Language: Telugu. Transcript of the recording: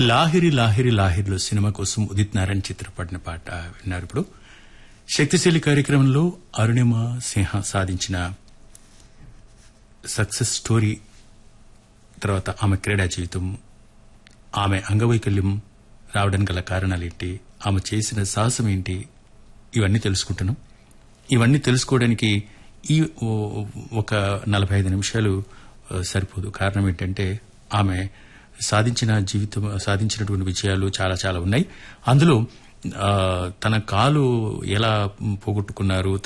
లాహిరి లాహిరి లాహిరిలో సినిమా కోసం ఉదిత్ నారాయణ్ చిత్రపడిన పాట విన్నారు. ఇప్పుడు శక్తిశైలి కార్యక్రమంలో అరుణిమ సింహ సాధించిన సక్సెస్ స్టోరీ, తర్వాత ఆమె క్రీడా జీవితం, ఆమె అంగవైకల్యం రావడానికి గల కారణాలేంటి, ఆమె చేసిన సాహసం ఏంటి, ఇవన్నీ తెలుసుకుంటున్నాం. ఇవన్నీ తెలుసుకోవడానికి ఈ ఒక 45 నిమిషాలు సరిపోదు. కారణం ఏంటంటే ఆమె సాధించినటువంటి విజయాలు చాలా చాలా ఉన్నాయి. అందులో తన కాలు ఎలా పోగొట్టుకున్నారు,